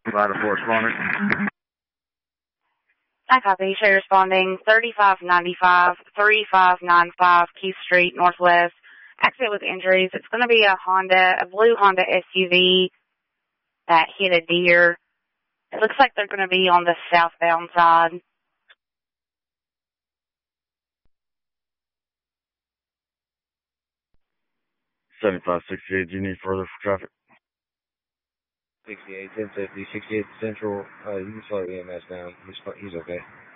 Vital for responding. I copy. Shay responding. 3595, 3595 Keith Street, Northwest. Accident with injuries. It's going to be a blue Honda SUV that hit a deer. It looks like they're going to be on the southbound side. 7568, do you need further for traffic? 68, 1050, 68 Central. You can slow EMS down. He's okay.